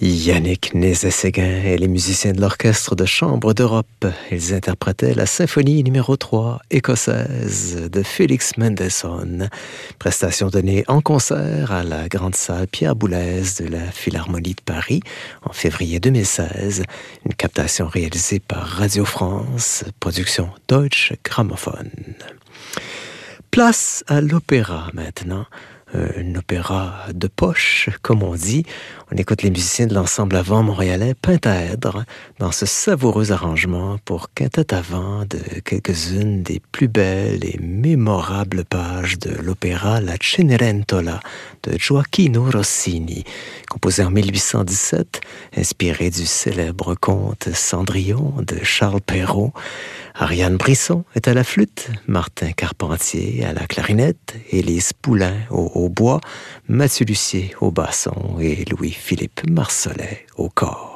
Yannick Nézet-Séguin et les musiciens de l'Orchestre de chambre d'Europe. Ils interprétaient la symphonie numéro 3 écossaise de Félix Mendelssohn. Prestation donnée en concert à la grande salle Pierre Boulez de la Philharmonie de Paris en février 2016. Une captation réalisée par Radio France, production Deutsche Grammophon. Place à l'opéra maintenant. Un opéra de poche, comme on dit. On écoute les musiciens de l'ensemble à vent montréalais Pentaèdre dans ce savoureux arrangement pour quintette à vent de quelques-unes des plus belles et mémorables pages de l'opéra La Cenerentola de Gioacchino Rossini, composé en 1817, inspiré du célèbre conte Cendrillon de Charles Perrault. Ariane Brisson est à la flûte, Martin Carpentier à la clarinette, Élise Poulain au hautbois, Mathieu Lucier au basson et Louis-Philippe Marsollet au cor.